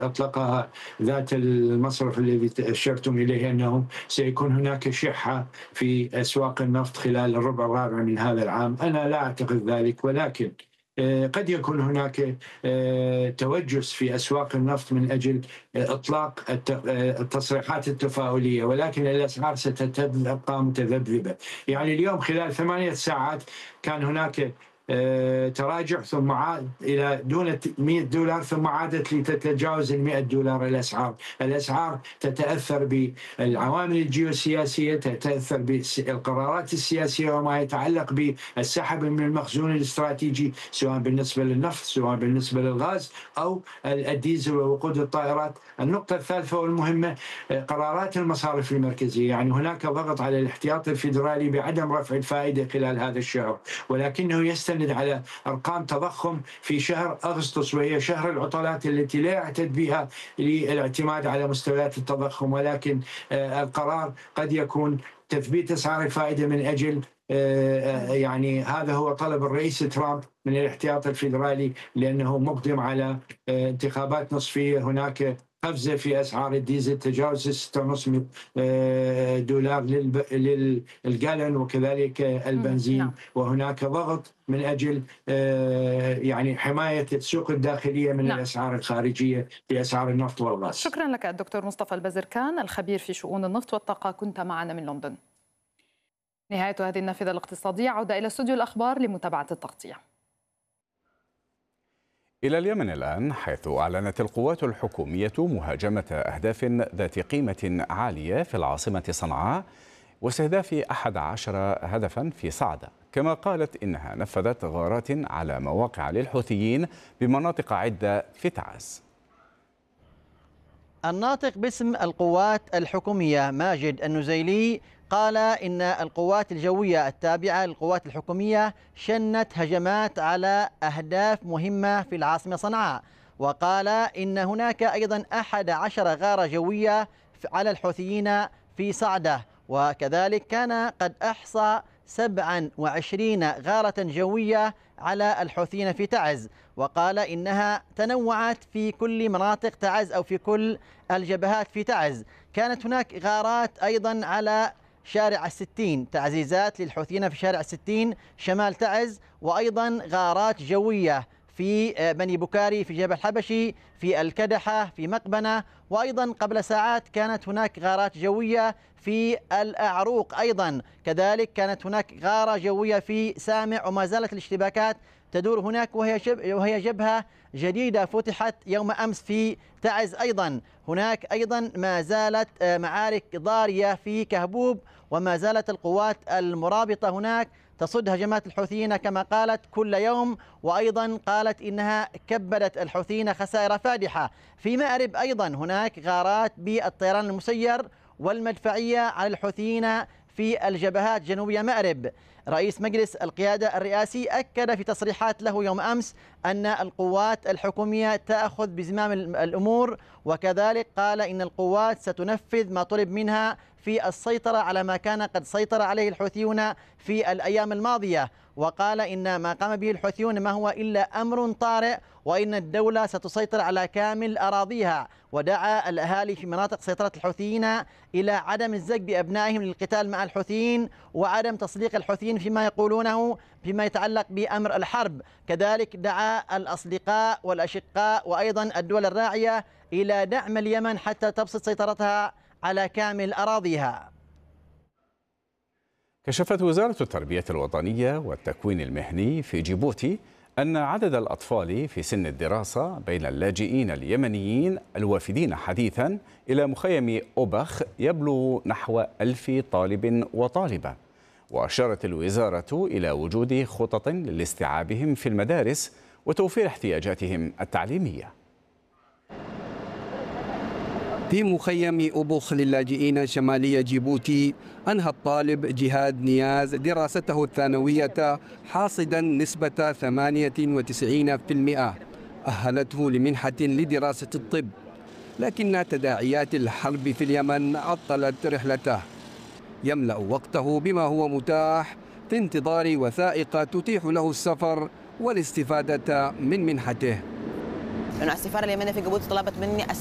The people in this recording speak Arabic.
أطلقها ذات المصرف الذي أشرتم إليه أنه سيكون هناك شحة في أسواق النفط خلال الربع الرابع من هذا العام. أنا لا أعتقد ذلك، ولكن قد يكون هناك توجس في أسواق النفط من أجل إطلاق التصريحات التفاؤلية، ولكن الأسعار ستبقى متذبذبة. يعني اليوم خلال 8 ساعات كان هناك تراجع، ثم عاد إلى دون $100، ثم عادت لتتجاوز $100. الأسعار تتأثر بالعوامل الجيوسياسية، تتأثر بالقرارات السياسية وما يتعلق بالسحب من المخزون الاستراتيجي، سواء بالنسبة للنفط، سواء بالنسبة للغاز أو الديزل ووقود الطائرات. النقطة الثالثة والمهمة قرارات المصارف المركزية. يعني هناك ضغط على الاحتياطي الفيدرالي بعدم رفع الفائدة خلال هذا الشهر، ولكنه يستند على أرقام تضخم في شهر أغسطس، وهي شهر العطلات التي لا يعتد بها للاعتماد على مستويات التضخم. ولكن القرار قد يكون تثبيت أسعار الفائدة من أجل يعني هذا هو طلب الرئيس ترامب من الاحتياط الفيدرالي، لأنه مقدم على انتخابات نصفية. هناك قفزة في أسعار الديزل تجاوز $6.5 للجالون، وكذلك البنزين. وهناك ضغط من أجل يعني حماية السوق الداخلية من الأسعار الخارجية في أسعار النفط والغاز. شكرا لك الدكتور مصطفى البزركان، الخبير في شؤون النفط والطاقة، كنت معنا من لندن. نهاية هذه النافذة الاقتصادية، عودة إلى استوديو الأخبار لمتابعة التغطية. إلى اليمن الآن، حيث أعلنت القوات الحكومية مهاجمة أهداف ذات قيمة عالية في العاصمة صنعاء واستهداف 11 هدفا في صعدة، كما قالت إنها نفذت غارات على مواقع للحوثيين بمناطق عدة في تعز. الناطق باسم القوات الحكومية ماجد النزيلي قال إن القوات الجوية التابعة للقوات الحكومية شنت هجمات على أهداف مهمة في العاصمة صنعاء، وقال إن هناك أيضا 11 غارة جوية على الحوثيين في صعدة، وكذلك كان قد أحصى 27 غارة جوية على الحوثيين في تعز، وقال إنها تنوعت في كل مناطق تعز أو في كل الجبهات في تعز. كانت هناك غارات أيضا على شارع 60، تعزيزات للحوثيين في شارع 60 شمال تعز، وأيضا غارات جوية في بني بكاري، في جبل الحبشي، في الكدحة، في مقبنة، وأيضا قبل ساعات كانت هناك غارات جوية في الأعروق. أيضا كذلك كانت هناك غارة جوية في سامع، وما زالت الاشتباكات تدور هناك، وهي جبهة جديدة فتحت يوم أمس في تعز. أيضا هناك أيضا ما زالت معارك ضارية في كهبوب، وما زالت القوات المرابطة هناك تصد هجمات الحوثيين كما قالت كل يوم، وأيضا قالت إنها كبدت الحوثيين خسائر فادحة. في مأرب أيضا هناك غارات بالطيران المسير والمدفعية على الحوثيين في الجبهات جنوبية مأرب. رئيس مجلس القيادة الرئاسي أكد في تصريحات له يوم أمس أن القوات الحكومية تأخذ بزمام الأمور، وكذلك قال إن القوات ستنفذ ما طلب منها في السيطرة على ما كان قد سيطر عليه الحوثيون في الأيام الماضية، وقال إن ما قام به الحوثيون ما هو إلا أمر طارئ، وإن الدولة ستسيطر على كامل أراضيها. ودعا الأهالي في مناطق سيطرة الحوثيين إلى عدم الزج بأبنائهم للقتال مع الحوثيين، وعدم تصديق الحوثيين فيما يقولونه فيما يتعلق بأمر الحرب. كذلك دعا الأصدقاء والأشقاء وأيضا الدول الراعية إلى دعم اليمن حتى تبسط سيطرتها على كامل أراضيها. كشفت وزارة التربية الوطنية والتكوين المهني في جيبوتي أن عدد الأطفال في سن الدراسة بين اللاجئين اليمنيين الوافدين حديثا إلى مخيم أوبخ يبلغ نحو 1000 طالب وطالبة. وأشارت الوزارة إلى وجود خطط لاستيعابهم في المدارس وتوفير احتياجاتهم التعليمية. في مخيم أوبخ للاجئين شمالي جيبوتي أنهى الطالب جهاد نياز دراسته الثانوية حاصدا نسبة 98%، أهلته لمنحة لدراسة الطب، لكن تداعيات الحرب في اليمن عطلت رحلته. يملأ وقته بما هو متاح في انتظار وثائق تتيح له السفر والاستفادة من منحته. لأنه السفارة اليمنية في جيبوتي طلبت مني